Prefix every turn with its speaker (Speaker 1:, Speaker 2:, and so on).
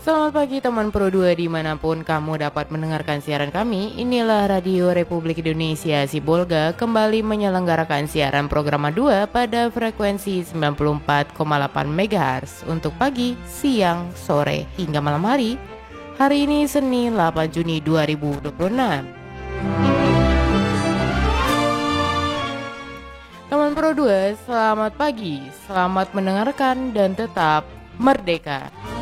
Speaker 1: Selamat pagi teman Pro 2 dimanapun kamu dapat mendengarkan siaran kami. Inilah Radio Republik Indonesia Sibolga kembali menyelenggarakan siaran program 2 pada frekuensi 94,8 MHz untuk pagi, siang, sore, hingga malam hari. Hari ini Senin 8 Juni 2026. Teman Pro 2, selamat pagi, selamat mendengarkan dan tetap merdeka.